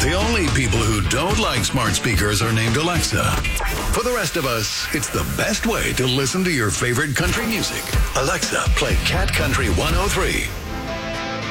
The only people who don't like smart speakers are named Alexa. For the rest of us, it's the best way to listen to your favorite country music. Alexa, play Cat Country 103.